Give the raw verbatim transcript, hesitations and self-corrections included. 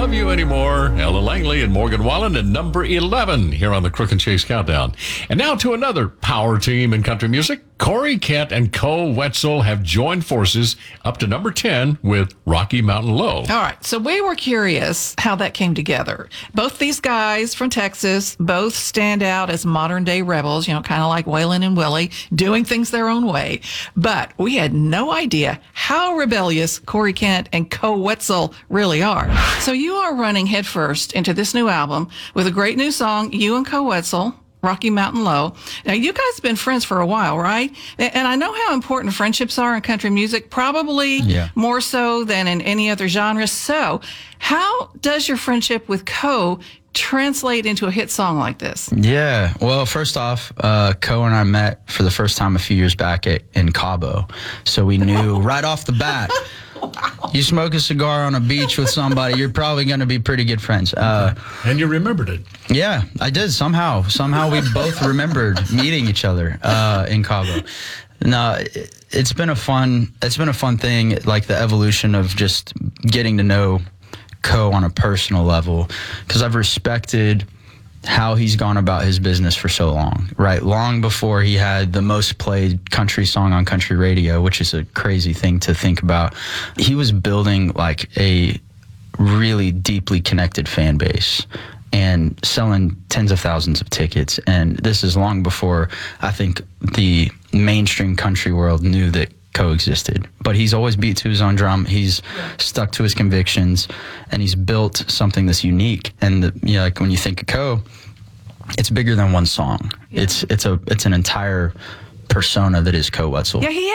Love You Anymore. Ella Langley and Morgan Wallen at number eleven here on the Crook and Chase Countdown. And now to another power team in country music. Corey Kent and Koe Wetzel have joined forces up to number ten with Rocky Mountain Low. All right, so we were curious how that came together. Both these guys from Texas both stand out as modern-day rebels, you know, kind of like Waylon and Willie, doing things their own way. But we had no idea how rebellious Corey Kent and Koe Wetzel really are. So you are running headfirst into this new album with a great new song, you and Koe Wetzel, Rocky Mountain Low. Now, you guys have been friends for a while, right? And I know how important friendships are in country music, probably yeah. more so than in any other genre. So how does your friendship with Koe translate into a hit song like this? Yeah, well, first off, uh, Koe and I met for the first time a few years back at, in Cabo. So we knew right off the bat, wow. You smoke a cigar on a beach with somebody, you're probably going to be pretty good friends. Uh, and you remembered it. Yeah, I did somehow. Somehow we both remembered meeting each other uh, in Cabo. No, it, it's been a fun, it's been a fun thing, like the evolution of just getting to know Koe on a personal level, because I've respected how he's gone about his business for so long, right? Long before he had the most played country song on country radio, which is a crazy thing to think about. He was building like a really deeply connected fan base and selling tens of thousands of tickets. And this is long before I think the mainstream country world knew that Koe existed. But he's always beat to his own drum. He's stuck to his convictions, and he's built something that's unique. And the, you know, like when you think of Koe, it's bigger than one song. Yeah. It's it's a it's an entire persona that is Koe Wetzel. Yeah, he